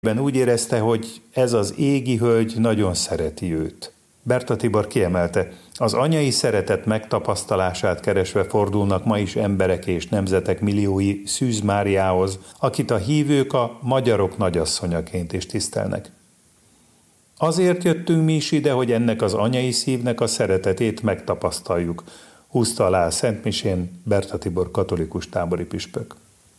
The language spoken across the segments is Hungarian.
Úgy érezte, hogy ez az égi hölgy nagyon szereti őt. Berta Tibor kiemelte, az anyai szeretet megtapasztalását keresve fordulnak ma is emberek és nemzetek milliói Szűz Máriához, akit a hívők a magyarok nagyasszonyaként is tisztelnek. Azért jöttünk mi is ide, hogy ennek az anyai szívnek a szeretetét megtapasztaljuk, húzta alá a szentmisén Berta Tibor katolikus tábori püspök.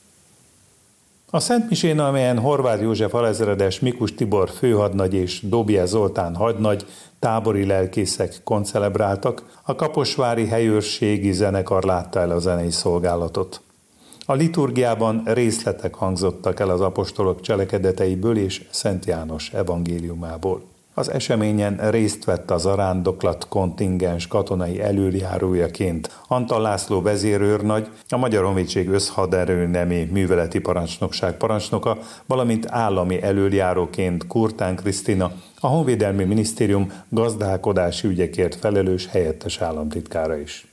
A szentmisén, amelyen Horváth József alezredes, Mikus Tibor főhadnagy és Dobje Zoltán hadnagy tábori lelkészek koncelebráltak, a kaposvári helyőrségi zenekar látta el a zenei szolgálatot. A liturgiában részletek hangzottak el az apostolok cselekedeteiből és Szent János evangéliumából. Az eseményen részt vett a zarándoklat kontingens katonai elöljárójaként Antal László vezérőrnagy, a Magyar Honvédség összhaderőnemi műveleti parancsnokság parancsnoka, valamint állami elöljáróként Kurtán Krisztina, a Honvédelmi Minisztérium gazdálkodási ügyekért felelős helyettes államtitkára is.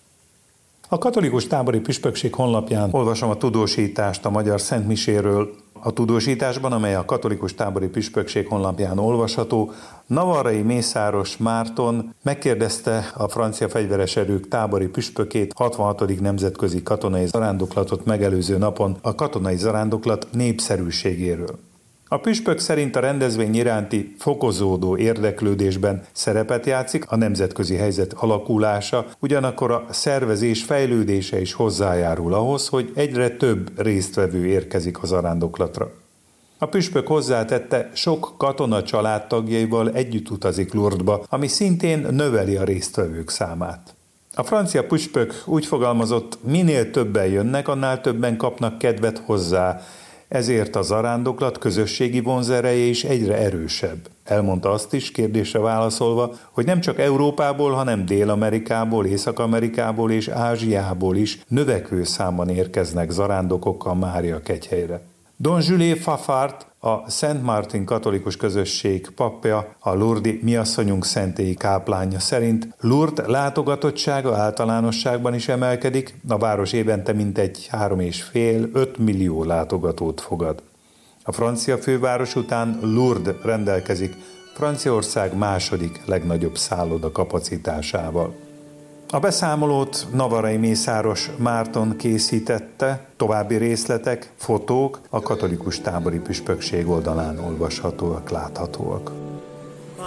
A katolikus tábori püspökség honlapján olvasom a tudósítást a magyar szentmiséről. A tudósításban, amely a katolikus tábori püspökség honlapján olvasható, navarrai mészáros Márton megkérdezte a francia fegyveres erők tábori püspökét 66. nemzetközi katonai zarándoklatot megelőző napon a katonai zarándoklat népszerűségéről. A püspök szerint a rendezvény iránti fokozódó érdeklődésben szerepet játszik a nemzetközi helyzet alakulása, ugyanakkor a szervezés fejlődése is hozzájárul ahhoz, hogy egyre több résztvevő érkezik a zarándoklatra. A püspök hozzátette, sok katona családtagjaival együtt utazik Lourdesba, ami szintén növeli a résztvevők számát. A francia püspök úgy fogalmazott, minél többen jönnek, annál többen kapnak kedvet hozzá, ezért a zarándoklat közösségi vonzereje is egyre erősebb. Elmondta azt is, kérdésre válaszolva, hogy nem csak Európából, hanem Dél-Amerikából, Észak-Amerikából és Ázsiából is növekvő számban érkeznek zarándokok a Mária kegyhelyre. Don Jules Fafard, a Szent Martin katolikus közösség papja, a Lourdes Mi Asszonyunk szentélyi káplánja szerint Lourdes látogatottsága általánosságban is emelkedik, a város évente mintegy 3,5-5 millió látogatót fogad. A francia főváros után Lourdes rendelkezik Franciaország második legnagyobb szálloda kapacitásával. A beszámolót navarrai mészáros Márton készítette, további részletek, fotók a katolikus tábori püspökség oldalán olvashatóak, láthatóak.